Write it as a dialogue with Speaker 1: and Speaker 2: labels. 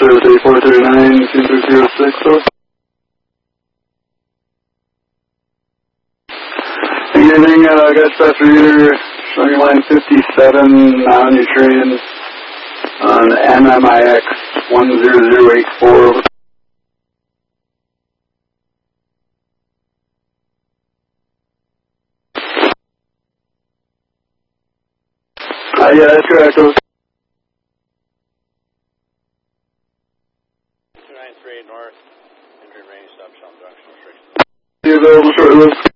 Speaker 1: service 8439, 2306. Anything, got reader showing line 57 on your train on MMIX 10084. Yeah, that's correct.
Speaker 2: 293 north, entry range, stop, shell, junction, restriction.
Speaker 1: Available short list.